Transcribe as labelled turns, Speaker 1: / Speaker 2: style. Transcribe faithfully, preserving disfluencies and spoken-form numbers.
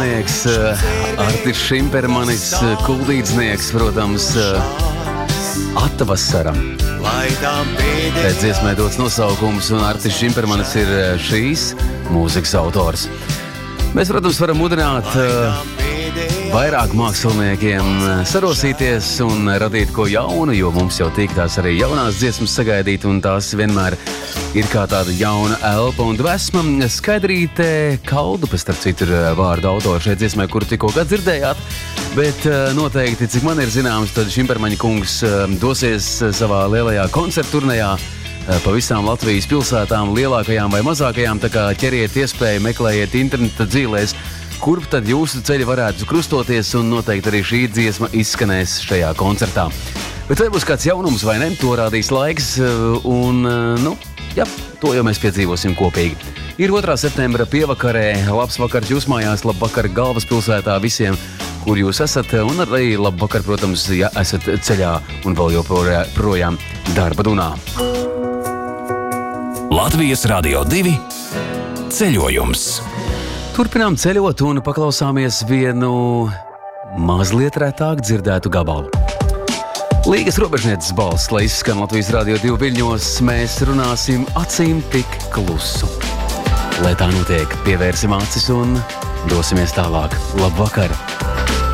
Speaker 1: Artis Šimpermanis, kuldīdznieks, protams, Atavasara. Pēc dziesmai dots nosaukums, un Artis Šimpermanis ir šīs mūzikas autors. Mēs, protams, varam mudināt vairāk māksliniekiem sarosīties un radīt ko jaunu, jo mums jau tiek tās arī jaunās dziesmas sagaidīt, un tās vienmēr ir kā tāda jauna elpa un dvēsma. Skaidrīte Kaldupe, starp citu, ir vārdu autori šeit dziesmai, kuru tikko kad dzirdējāt, bet noteikti, cik man ir zināms, tad Šimpermaņa kungs dosies savā lielajā koncertturnejā pa visām Latvijas pilsētām, lielākajām vai mazākajām, tā kā ķeriet iespēju, meklējiet interneta dzīlēs, kurp tad jūsu ceļi varētu krustoties, un noteikti arī šī dziesma izskanēs šajā koncertā. Bet vai būs kāds jaunums vai ne, to rādīs laiks, un, nu, jā, to jau mēs piedzīvosim kopīgi. Ir otrā septembra pievakarē, labs vakars jūs mājās, labvakar galvaspilsētā visiem, kur jūs esat, un arī labvakar, protams, ja esat ceļā un vēl joprojām darba dunā.
Speaker 2: Latvijas Radio divi ceļojums.
Speaker 1: Turpinām ceļot un paklausāmies vienu mazliet retāk dzirdētu gabalu. Līgas robežnieces balss, lai izskan Latvijas Radio divi Viļņos, mēs runāsim acīm tik klusu. Lai tā notiek, pievērsim acis un dosimies tālāk. Labvakar!